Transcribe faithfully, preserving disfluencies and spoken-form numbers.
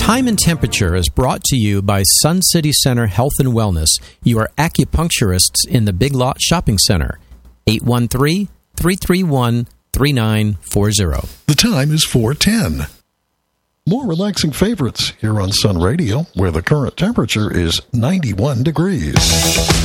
Time and Temperature is brought to you by Sun City Center Health and Wellness. You are acupuncturists in the Big Lot Shopping Center. eight one three, three three one, three nine four zero. The time is four ten. More relaxing favorites here on Sun Radio, where the current temperature is ninety-one degrees.